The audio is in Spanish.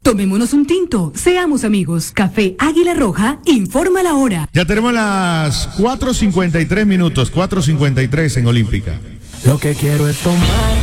Tomémonos un tinto, seamos amigos. Café Águila Roja, informa la hora. Ya tenemos las 4:53 minutos, 4:53 en Olímpica. Lo que quiero es tomar